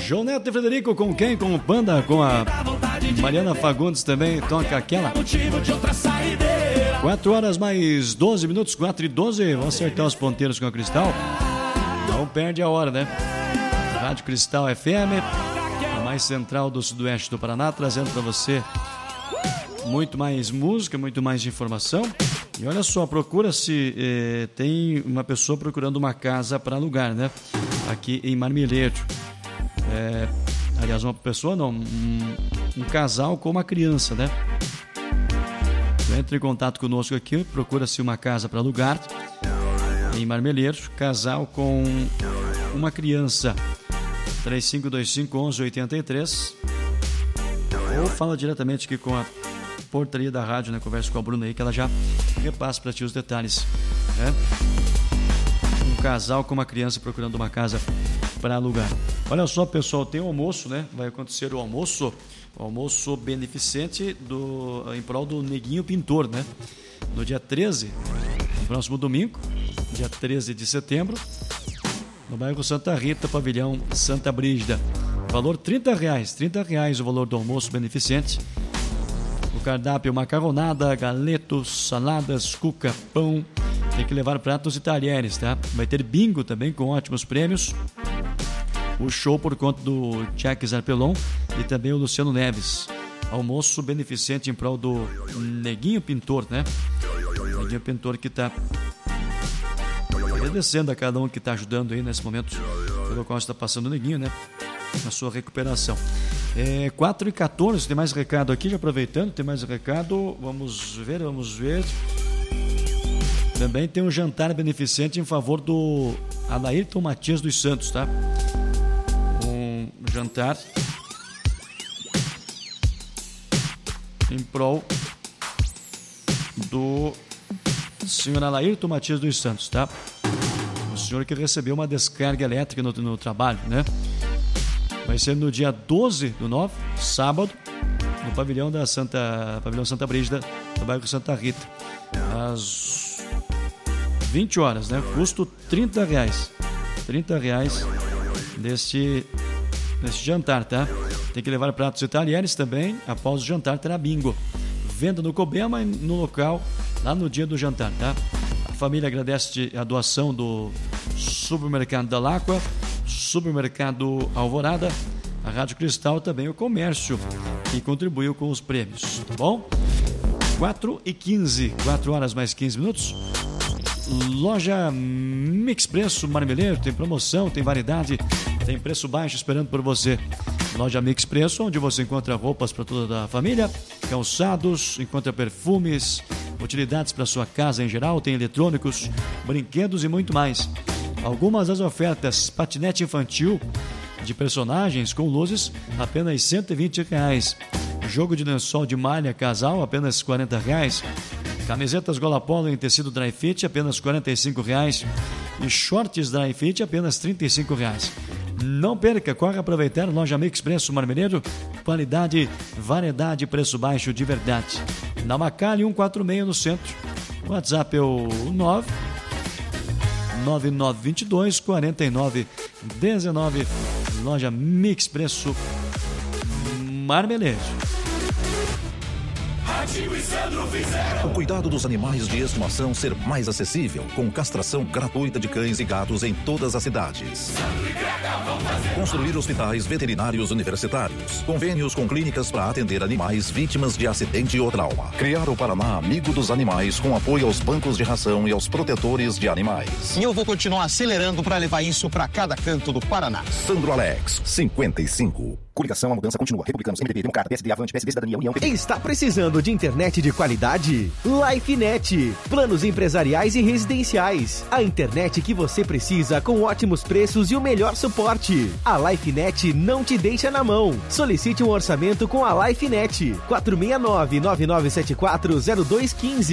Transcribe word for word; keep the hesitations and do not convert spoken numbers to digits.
João Neto e Frederico, com quem? Com o Panda, com a Mariana Fagundes também, toca aquela. quatro horas mais doze minutos, quatro e doze, vamos acertar os ponteiros com a Cristal. Não perde a hora, né? Rádio Cristal F M, a mais central do sudoeste do Paraná, trazendo para você muito mais música, muito mais informação. E olha só, procura-se, eh, tem uma pessoa procurando uma casa para alugar, né? Aqui em Marmeleiro. É, aliás, uma pessoa não, um, um casal com uma criança, né? Entre em contato conosco aqui, procura-se uma casa para alugar em Marmeleiro, casal com uma criança. três cinco dois cinco, onze oitenta e três. Ou fala diretamente aqui com a portaria da rádio, né? Conversa com a Bruna aí, que ela já repassa para ti os detalhes, né? Um casal com uma criança procurando uma casa para alugar. Olha só, pessoal, tem um almoço, né? Vai acontecer o almoço, o almoço beneficente do, em prol do Neguinho Pintor, né? No dia treze, no próximo domingo, dia treze de setembro, no bairro Santa Rita, pavilhão Santa Brígida. Valor trinta reais, trinta reais o valor do almoço beneficente. O cardápio: macarronada, galetos, saladas, cuca, pão. Tem que levar pratos e talheres, tá? Vai ter bingo também com ótimos prêmios. O show por conta do Jack Zarpelon e também o Luciano Neves. Almoço beneficente em prol do Neguinho Pintor, né? Neguinho Pintor que está agradecendo a cada um que está ajudando aí nesse momento pelo qual está passando o Neguinho, né? Na sua recuperação. É, quatro e quatorze, tem mais recado aqui, já aproveitando, tem mais recado, vamos ver, vamos ver. Também tem um jantar beneficente em favor do Adairton Matias dos Santos, tá? Um jantar em prol do senhor Adairton Matias dos Santos, tá? O senhor que recebeu uma descarga elétrica no, no trabalho, né? Vai ser no dia doze do nove, sábado, no pavilhão da Santa, pavilhão Santa Brígida, no bairro Santa Rita, às vinte horas, né? Custo trinta reais. trinta reais deste, deste jantar, tá? Tem que levar pratos e talheres também. Após o jantar terá bingo. Venda no Cobema e no local, lá no dia do jantar, tá? A família agradece a doação do Supermercado da Láqua, Supermercado Alvorada, a Rádio Cristal, também o comércio que contribuiu com os prêmios, tá bom? quatro e quinze, quatro horas mais quinze minutos. Loja Mixpreço Marmeleiro, tem promoção, tem variedade, tem preço baixo esperando por você. Loja Mixpreço, onde você encontra roupas para toda a família, calçados, encontra perfumes, utilidades para sua casa em geral, tem eletrônicos, brinquedos e muito mais. Algumas das ofertas: patinete infantil de personagens com luzes, apenas cento e vinte reais. Jogo de lençol de malha casal, apenas quarenta reais. Camisetas Gola Polo em tecido dry fit, apenas quarenta e cinco reais. E shorts dry fit, apenas trinta e cinco reais. Não perca, corre aproveitar. Loja Mixpreço Marmeleiro, qualidade, variedade, preço baixo de verdade. Na Macalli cento e quarenta e seis no centro. O WhatsApp é o nove nove nove dois dois, quatro nove um nove. Loja Mixpreço Marmeleiro. O cuidado dos animais de estimação ser mais acessível, com castração gratuita de cães e gatos em todas as cidades. Construir hospitais veterinários universitários, convênios com clínicas para atender animais vítimas de acidente ou trauma. Criar o Paraná Amigo dos Animais, com apoio aos bancos de ração e aos protetores de animais. E eu vou continuar acelerando para levar isso para cada canto do Paraná. Sandro Alex, cinquenta e cinco. Coligação, a mudança continua. Republicanos, M D B, Democrata, P S D, Avante, P S D, Cidadania, União... Está precisando de internet de qualidade? LifeNet. Planos empresariais e residenciais. A internet que você precisa, com ótimos preços e o melhor suporte. A LifeNet não te deixa na mão. Solicite um orçamento com a LifeNet. quatro seis nove, nove nove sete quatro, zero dois um cinco.